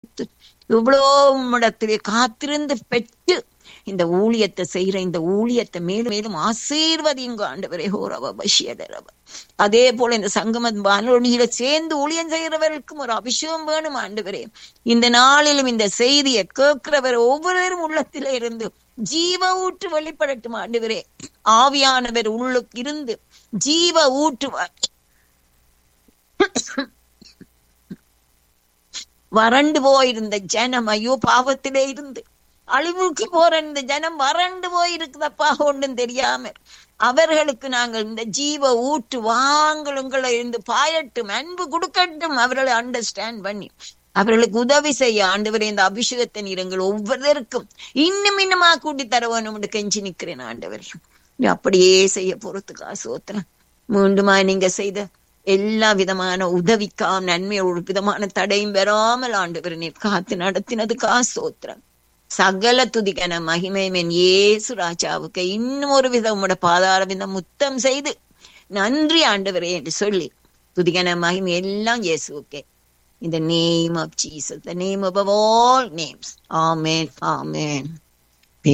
இவ்வளோ இடத்திலே காத்திருந்து பெற்று இந்த ஊழியத்தை செய்யற இந்த ஊழியத்தை மேலும் மேலும் ஆசீர்வதிங்க ஆண்டவரே. ஹோரவ பஷியடரவ. அதே போல இந்த சங்கம வானொலியில சேர்ந்து ஊழியம் செய்கிறவர்களுக்கும் ஒரு அபிஷேகம் வேணும் ஆண்டவரே. இந்த நாளிலும் இந்த செய்தியை கேட்கிறவர் ஒவ்வொருவரும் உள்ளத்திலே இருந்து ஜீவ ஊற்று வெளிப்படட்டும் ஆண்டவரே. ஆவியானவர் உள்ளுக்கு இருந்து ஜீவ ஊற்றுவார். வறண்டு போயிருந்த ஜனம், ஐயோ பாவத்திலே இருந்து அழிவுக்கு போற இந்த ஜனம் வறண்டு போயிருக்குதப்பா, ஒன்றும் தெரியாம அவர்களுக்கு நாங்கள் இந்த ஜீவ ஊற்று வாங்களுங்களை இருந்து பாயட்டும், அன்பு கொடுக்கட்டும், அவர்களை அண்டர்ஸ்டாண்ட் பண்ணி அவர்களுக்கு உதவி செய்ய ஆண்டவரே. இந்த அபிஷேகத்தை நீரங்கள் ஒவ்வொருவருக்கும் இன்னும் இன்னுமா கூட்டி தர வேணும் என்று கெஞ்சி நிற்கிறேன் ஆண்டவரே. அப்படியே செய்ய போறதுக்கா சோத்திரம். மீண்டுமா நீங்க செய்த எல்லா விதமான உதவிக்காம் நன்மை ஒரு விதமான தடையும் வராமல் ஆண்டவரே நீர் காத்து நடத்தினதுக்கா சோத்திரம். சகல துதிக்கான மகிமைமன் இயேசு ராஜாவுக்கு இன்னும் ஒரு விதம் உங்களோட பாதார விதம் முத்தம் செய்து நன்றி ஆண்டவரே என்று சொல்லி துதிக்கான மகிமை எல்லாம் இயேசுவுக்கே. In the name of Jesus, the name above all names. Amen. Amen.